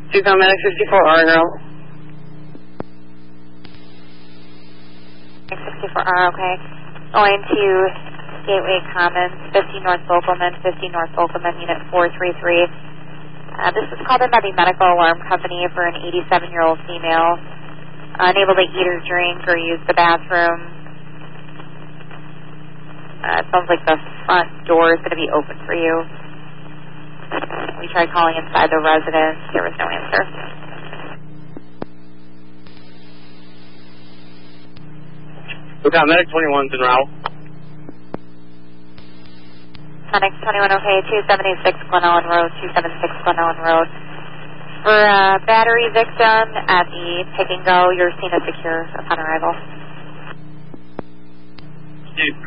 Tucson Medic 54R, girl. 64R, okay. Going to Gateway Commons, 50 North Bokelman, 50 North Bokelman, Unit 433. This is called in by the medical alarm company for an 87-year-old female, unable to eat or drink or use the bathroom. It sounds like the front door is going to be open for you. We tried calling inside the residence. There was no answer. Tucson Medic 21's en route. Medic 21, okay, 2786 Glen Ellen Road, 276 Glen Ellen Road. For a battery victim at the Pick and Go, your scene is secure upon arrival. Dude,